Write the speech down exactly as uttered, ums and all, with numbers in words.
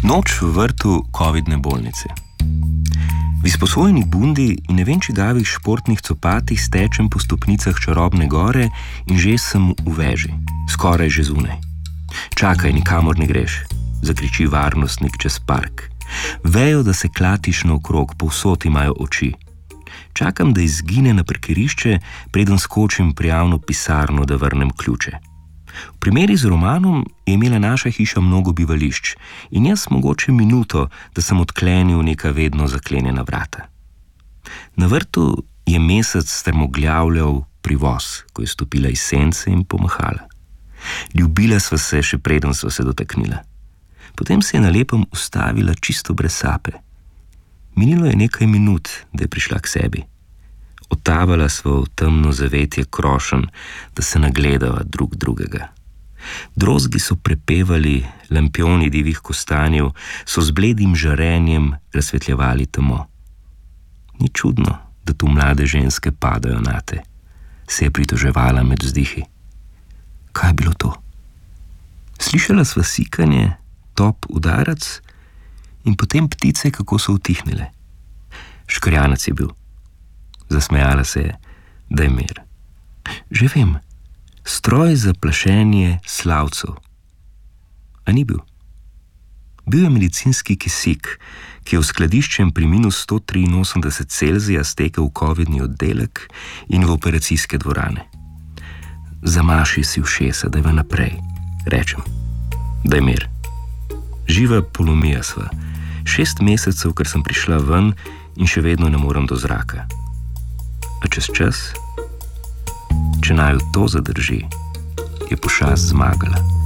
Noč v vrtu covidne bolnice. V izposojeni bundi in ne vem čigavih športnih copatih stečem po stopnicah Čarobne gore in že sem v veži, skoraj že zunaj. Čakaj, nikamor ne greš, zakriči varnostnik čez park. Vejo, da se klatiš naokrog, povsod imajo oči. Čakam, da izgine na parkirišče, preden skočim pri javno pisarno, da vrnem ključe. V primeri z Romanom je imela naša hiša mnogo bivališč in jaz mogoče minuto, da sem odklenil neka vedno zaklenjena vrata. Na vrtu je mesec strmoglavljal privoz, ko je stopila iz sence in pomahala. Ljubila sva se, še preden sva se dotaknila. Potem se je na lepem ustavila čisto brez sape. Minilo je nekaj minut, da je prišla k sebi. Otavala sva v temno zavetje krošen, da se nagledava drug drugega. Drozgi so prepevali, lampioni divjih kostanjev so z bledim žarenjem razsvetljevali temo. Ni čudno, da tu mlade ženske padajo nate, se je pritoževala med vzdihi. Kaj je bilo to? Slišala sva sikanje, top udarac in potem ptice, kako so utihnile. Škrjanec je bil. Zasmejala se je, da je mir. Že vem, stroj za plašenje slavcev. A ni bil? Bil je medicinski kisik, ki je v skladiščem pri minus sto triinosemdeset Celzija stekel v covidni oddelek in v operacijske dvorane. Zamaši si ušesa, da je naprej, rečem. Da je mir. Živa polomija sva. Šest mesecev, ker sem prišla ven in še vedno ne morem do zraka. A čez čas, če naju to zadrži, je pošast zmagala.